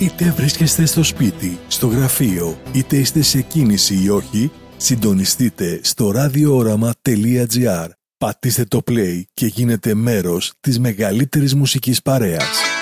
Είτε βρίσκεστε στο σπίτι, στο γραφείο, είτε είστε σε κίνηση ή όχι, συντονιστείτε στο radiooramaa.gr. Πατήστε το play και γίνετε μέρος της μεγαλύτερης μουσικής παρέας.